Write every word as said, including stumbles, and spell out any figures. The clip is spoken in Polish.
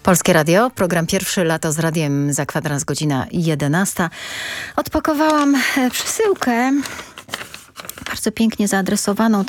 Polskie Radio, program pierwszy, lato z radiem, za kwadrans, godzina jedenasta. Odpakowałam przesyłkę, bardzo pięknie zaadresowaną.